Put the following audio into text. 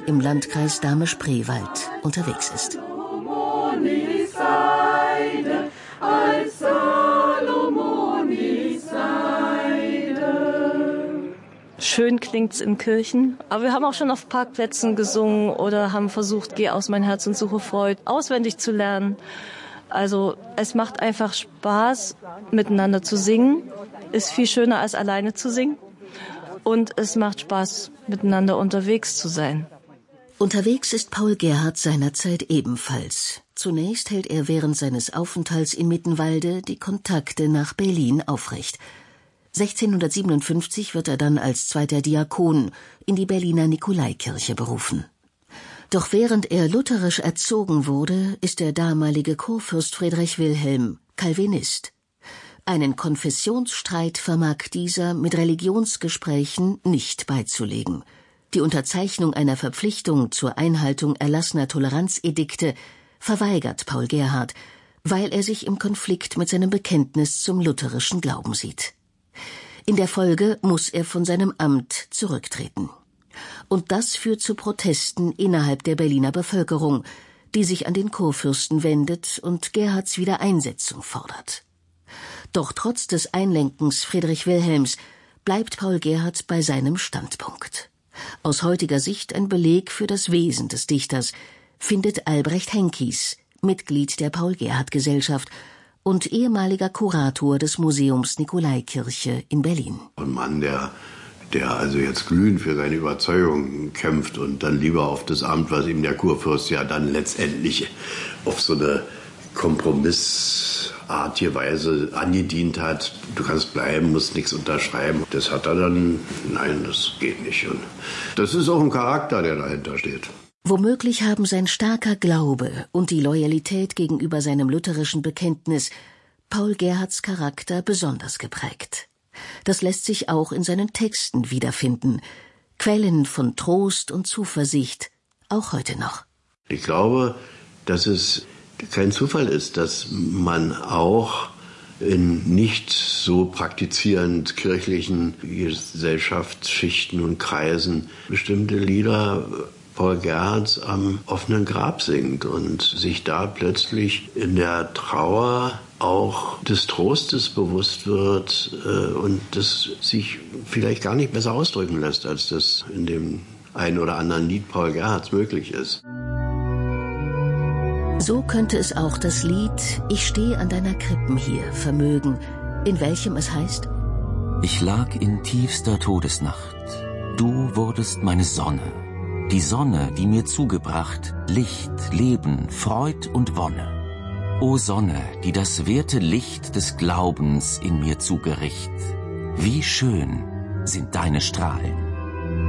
im Landkreis Dahme-Spreewald unterwegs ist. Schön klingt's in Kirchen, aber wir haben auch schon auf Parkplätzen gesungen oder haben versucht, Geh aus mein Herz und suche Freud auswendig zu lernen. Also es macht einfach Spaß, miteinander zu singen. Ist viel schöner, als alleine zu singen. Und es macht Spaß, miteinander unterwegs zu sein. Unterwegs ist Paul Gerhardt seinerzeit ebenfalls. Zunächst hält er während seines Aufenthalts in Mittenwalde die Kontakte nach Berlin aufrecht. 1657 wird er dann als zweiter Diakon in die Berliner Nikolaikirche berufen. Doch während er lutherisch erzogen wurde, ist der damalige Kurfürst Friedrich Wilhelm Calvinist. Einen Konfessionsstreit vermag dieser mit Religionsgesprächen nicht beizulegen. Die Unterzeichnung einer Verpflichtung zur Einhaltung erlassener Toleranzedikte verweigert Paul Gerhardt, weil er sich im Konflikt mit seinem Bekenntnis zum lutherischen Glauben sieht. In der Folge muss er von seinem Amt zurücktreten. Und das führt zu Protesten innerhalb der Berliner Bevölkerung, die sich an den Kurfürsten wendet und Gerhardts Wiedereinsetzung fordert. Doch trotz des Einlenkens Friedrich Wilhelms bleibt Paul Gerhardt bei seinem Standpunkt. Aus heutiger Sicht ein Beleg für das Wesen des Dichters, findet Albrecht Henkies, Mitglied der Paul-Gerhardt-Gesellschaft und ehemaliger Kurator des Museums Nikolaikirche in Berlin. Ein Mann, der also jetzt glühend für seine Überzeugung kämpft und dann lieber auf das Amt, was ihm der Kurfürst ja dann letztendlich auf so eine kompromissartige Weise angedient hat. Du kannst bleiben, musst nichts unterschreiben. Das hat er dann, nein, das geht nicht. Und das ist auch ein Charakter, der dahinter steht. Womöglich haben sein starker Glaube und die Loyalität gegenüber seinem lutherischen Bekenntnis Paul Gerhardts Charakter besonders geprägt. Das lässt sich auch in seinen Texten wiederfinden. Quellen von Trost und Zuversicht, auch heute noch. Ich glaube, dass es kein Zufall ist, dass man auch in nicht so praktizierend kirchlichen Gesellschaftsschichten und Kreisen bestimmte Lieder Paul Gerhardts am offenen Grab singt und sich da plötzlich in der Trauer auch des Trostes bewusst wird und das sich vielleicht gar nicht besser ausdrücken lässt, als das in dem einen oder anderen Lied Paul Gerhardts möglich ist. So könnte es auch das Lied »Ich stehe an deiner Krippen hier« vermögen, in welchem es heißt: Ich lag in tiefster Todesnacht, du wurdest meine Sonne, die Sonne, die mir zugebracht Licht, Leben, Freud und Wonne. O Sonne, die das werte Licht des Glaubens in mir zugericht, wie schön sind deine Strahlen.